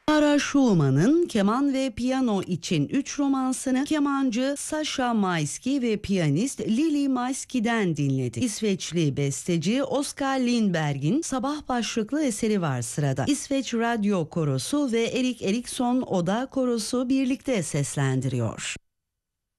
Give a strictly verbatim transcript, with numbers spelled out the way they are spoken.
Clara Schumann'ın keman ve piyano için üç romansını kemancı Sasha Maisky ve piyanist Lili Maisky'den dinledik. İsveçli besteci Oskar Lindberg'in Sabah başlıklı eseri var sırada. İsveç Radyo Korosu ve Erik Erikson Oda Korosu birlikte seslendiriyor.